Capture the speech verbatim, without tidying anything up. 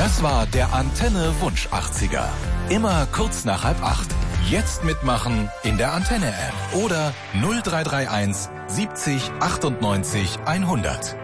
Das war der Antenne Wunsch achtziger. Immer kurz nach halb acht. Jetzt mitmachen in der Antenne-App oder null drei drei eins siebzig achtundneunzig hundert.